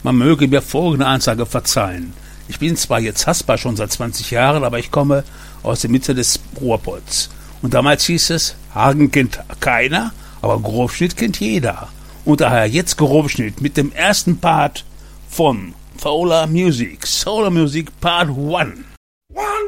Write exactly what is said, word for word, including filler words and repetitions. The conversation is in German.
Man möge mir folgende Ansage verzeihen. Ich bin zwar jetzt Hasper schon seit zwanzig Jahren, aber ich komme aus der Mitte des Ruhrpots. Und damals hieß es, Hagen kennt keiner, aber Grobschnitt kennt jeder. Und daher jetzt Grobschnitt mit dem ersten Part von Solar Music. Solar Music Part eins.